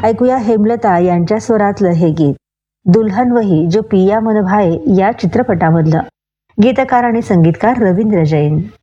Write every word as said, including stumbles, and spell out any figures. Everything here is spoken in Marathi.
ऐकूया हेमलता यांच्या स्वरातलं हे गीत दुल्हन वही जो पिया मन भाए या चित्रपटामधलं. गीतकार आणि संगीतकार रवींद्र जैन.